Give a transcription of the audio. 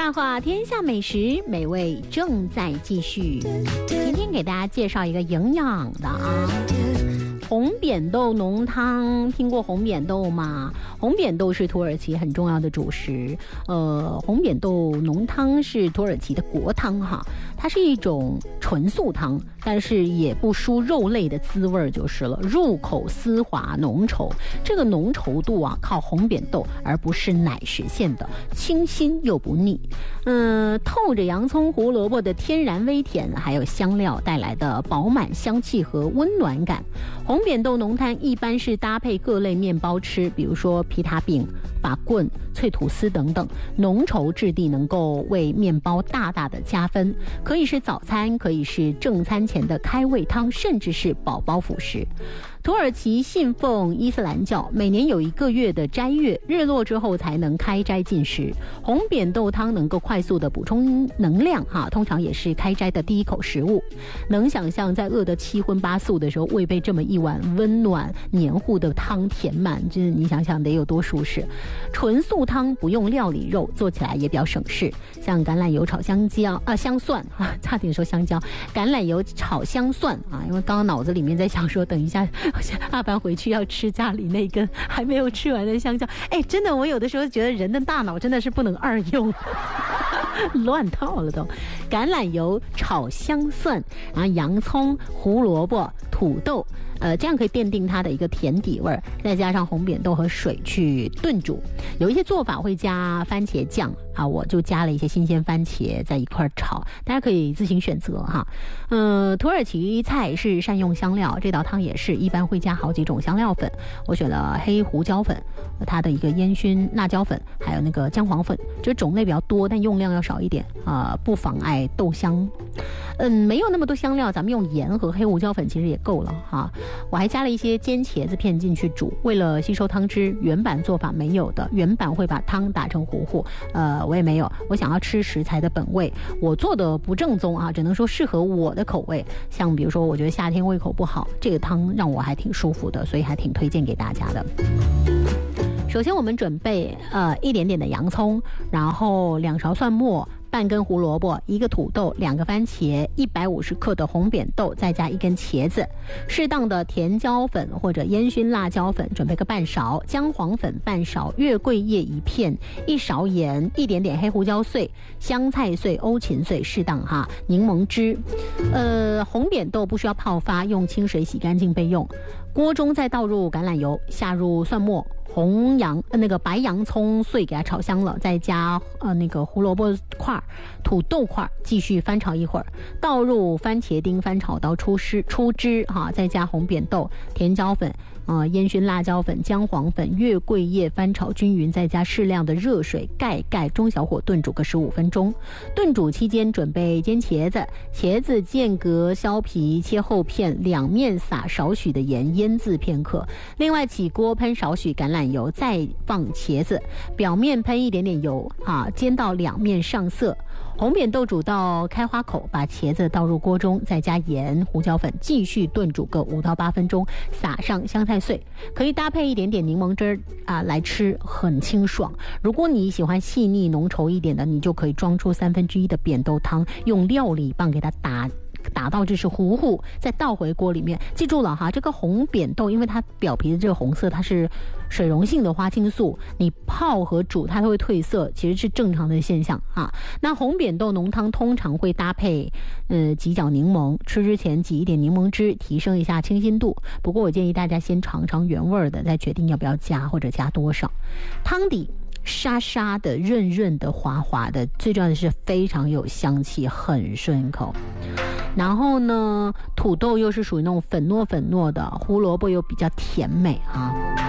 大话天下美食，美味正在继续。今天给大家介绍一个营养的红扁豆浓汤。听过红扁豆吗？红扁豆是土耳其很重要的主食。红扁豆浓汤是土耳其的国汤哈，它是一种纯素汤，但是也不输肉类的滋味就是了，入口丝滑浓稠。这个浓稠度啊，靠红扁豆而不是奶实现的，清新又不腻。透着洋葱、胡萝卜的天然微甜，还有香料带来的饱满香气和温暖感。红扁豆浓汤一般是搭配各类面包吃，比如说皮塔饼、法棍、脆吐司等等，浓稠质地能够为面包大大的加分，可以是早餐，可以是正餐前的开胃汤，甚至是宝宝辅食。土耳其信奉伊斯兰教，每年有1个月的斋月，日落之后才能开斋进食。红扁豆汤能够快速的补充能量通常也是开斋的第一口食物。能想象在饿得七荤八素的时候，喂被这么一碗温暖黏糊的汤填满，就是你想想得有多舒适。纯素汤不用料理肉，做起来也比较省事，像橄榄油炒香蒜差点说香蕉，橄榄油炒香蒜因为刚刚脑子里面在想说等一下下班回去要吃家里那根还没有吃完的香蕉。真的，我有的时候觉得人的大脑真的是不能二用乱套了都。橄榄油炒香蒜，然后洋葱、胡萝卜、土豆，这样可以奠定它的一个甜底味，再加上红扁豆和水去炖煮。有一些做法会加番茄酱我就加了一些新鲜番茄在一块炒，大家可以自行选择哈。土耳其菜是善用香料，这道汤也是一般会加好几种香料粉。我选了黑胡椒粉，它的一个烟熏辣椒粉，还有那个姜黄粉，这种类比较多，但用量要少一点不妨碍豆香。没有那么多香料，咱们用盐和黑胡椒粉其实也够了哈。我还加了一些煎茄子片进去煮，为了吸收汤汁，原版做法没有的，原版会把汤打成糊糊，我也没有，我想要吃食材的本味，我做的不正宗只能说适合我的口味。像比如说我觉得夏天胃口不好，这个汤让我还挺舒服的，所以还挺推荐给大家的。首先我们准备一点点的洋葱，然后2勺蒜末，半根胡萝卜，1个土豆，2个番茄，150克的红扁豆，再加1根茄子，适当的甜椒粉或者烟熏辣椒粉准备个半勺，姜黄粉半勺，月桂叶1片，1勺盐，一点点黑胡椒碎，香菜碎、欧芹碎适当柠檬汁。红扁豆不需要泡发，用清水洗干净备用。锅中再倒入橄榄油，下入蒜末、白洋葱碎给它炒香了，再加那个胡萝卜块、土豆块，继续翻炒一会儿，倒入番茄丁，翻炒到出汁再加红扁豆、甜椒粉、烟熏辣椒粉、姜黄粉、月桂叶，翻炒均匀，再加适量的热水，盖中小火炖煮个15分钟。炖煮期间准备煎茄子，茄子间隔削皮切厚片，两面撒少许的盐腌渍片刻。另外起锅喷少许橄榄油，再放茄子，表面喷一点点油煎到两面上色。红扁豆煮到开花口，把茄子倒入锅中，再加盐、胡椒粉，继续炖煮个5到8分钟，撒上香菜碎，可以搭配一点点柠檬汁来吃，很清爽。如果你喜欢细腻浓稠一点的，你就可以装出1/3的扁豆汤，用料理棒给它打到就是糊糊，再倒回锅里面。记住了这个红扁豆因为它表皮的这个红色，它是水溶性的花青素，你泡和煮它都会褪色，其实是正常的现象那红扁豆浓汤通常会搭配几角柠檬，吃之前挤一点柠檬汁，提升一下清新度。不过我建议大家先尝尝原味的，再决定要不要加或者加多少。汤底沙沙的、润润的、滑滑的，最重要的是非常有香气，很顺口。然后呢，土豆又是属于那种粉糯的，胡萝卜又比较甜美